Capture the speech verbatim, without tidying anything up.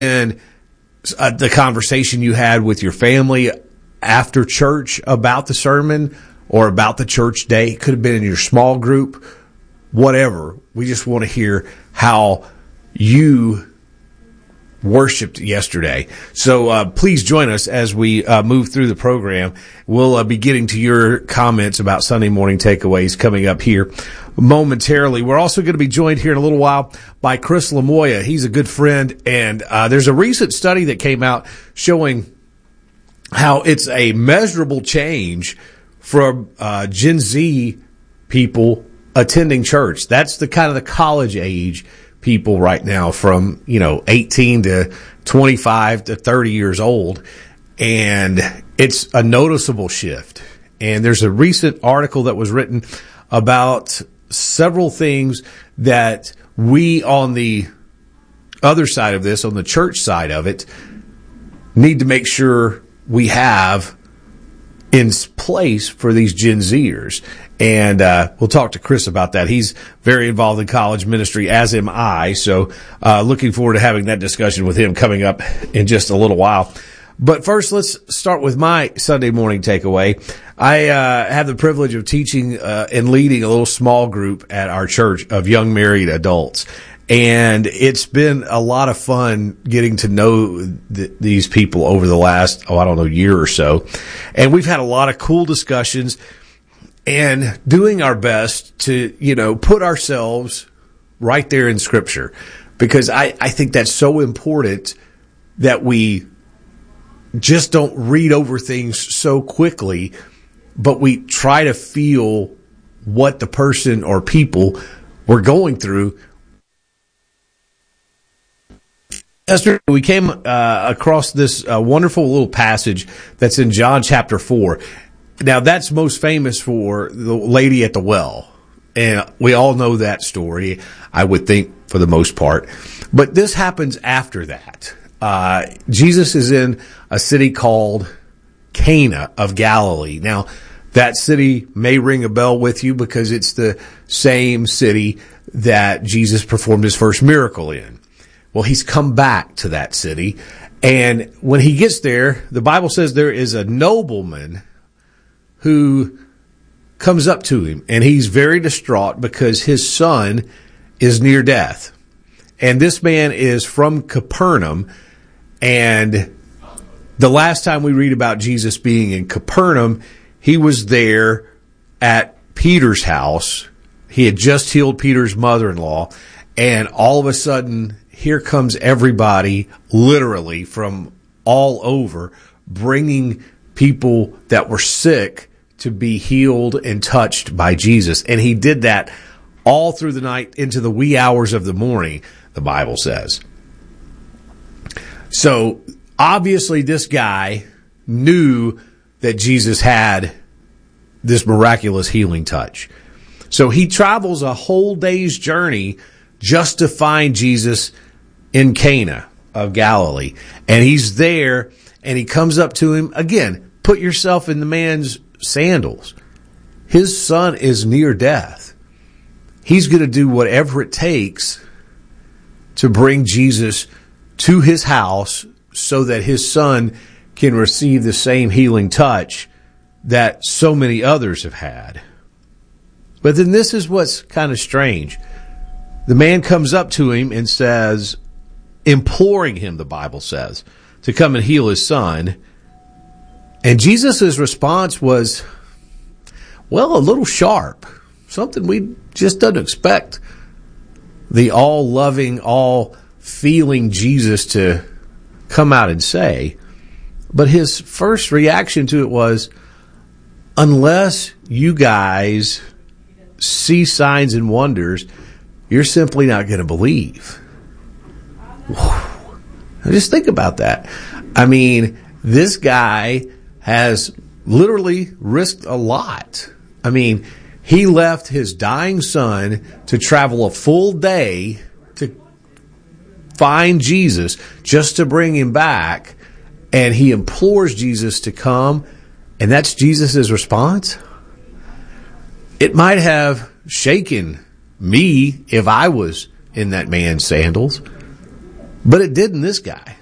And uh, the conversation you had with your family after church about the sermon or about the church day. It could have been in your small group, whatever. We just want to hear how you worshiped yesterday. So uh, please join us as we uh, move through the program. We'll uh, be getting to your comments about Sunday morning takeaways coming up here momentarily. We're also going to be joined here in a little while by Chris Lamoya. He's a good friend, and uh, there's a recent study that came out showing how it's a measurable change for uh, Gen Z people attending church. That's the kind of the college age people right now, from, you know, eighteen to twenty-five to thirty years old. And it's a noticeable shift. And there's a recent article that was written about several things that we on the other side of this, on the church side of it, need to make sure we have in place for these Gen Zers. And uh, we'll talk to Chris about that. He's very involved in college ministry, as am I. So uh, looking forward to having that discussion with him coming up in just a little while. But first, let's start with my Sunday morning takeaway. I uh, have the privilege of teaching uh, and leading a little small group at our church of young married adults. And it's been a lot of fun getting to know th- these people over the last, oh, I don't know, year or so. And we've had a lot of cool discussions and doing our best to, you know, put ourselves right there in Scripture. Because I, I think that's so important that we just don't read over things so quickly, but we try to feel what the person or people were going through. Esther, we came uh, across this uh, wonderful little passage that's in John chapter four. Now, that's most famous for the lady at the well. And we all know that story, I would think, for the most part. But this happens after that. Uh, Jesus is in a city called Cana of Galilee. Now, that city may ring a bell with you because it's the same city that Jesus performed his first miracle in. Well, he's come back to that city, and when he gets there, the Bible says there is a nobleman who comes up to him, and he's very distraught because his son is near death. And this man is from Capernaum, and the last time we read about Jesus being in Capernaum, he was there at Peter's house. He had just healed Peter's mother-in-law, and all of a sudden, here comes everybody, literally, from all over, bringing people that were sick to be healed and touched by Jesus. And he did that all through the night into the wee hours of the morning, the Bible says. So, obviously, this guy knew that Jesus had this miraculous healing touch. So he travels a whole day's journey just to find Jesus in Cana of Galilee. And he's there, and he comes up to him. Again, put yourself in the man's sandals. His son is near death. He's going to do whatever it takes to bring Jesus to his house so that his son can receive the same healing touch that so many others have had. But then this is what's kind of strange. The man comes up to him and says, imploring him, the Bible says, to come and heal his son. And Jesus' response was, well, a little sharp. Something we just didn't expect the all-loving, all-feeling Jesus to come out and say. But his first reaction to it was, unless you guys see signs and wonders, you're simply not going to believe. Whew. Just think about that. I mean, this guy has literally risked a lot. I mean, he left his dying son to travel a full day to find Jesus just to bring him back, and he implores Jesus to come, and that's Jesus' response? It might have shaken me if I was in that man's sandals. But it didn't this guy.